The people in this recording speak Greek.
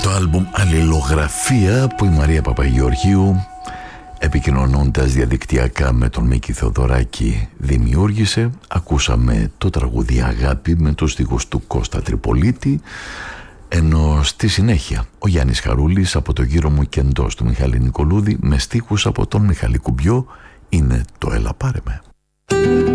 το άλμπουμ Αλληλογραφία που η Μαρία Παπαγεωργίου, επικοινωνώντας διαδικτυακά με τον Μίκη Θεοδωράκη, δημιούργησε. Ακούσαμε το τραγούδι Αγάπη με τους στίχους του Κώστα Τριπολίτη, ενώ στη συνέχεια ο Γιάννης Χαρούλης από το Γύρο μου και εντός του Μιχάλη Νικολούδη με στίχους από τον Μιχάλη Κουμπιό είναι το Έλα πάρε με.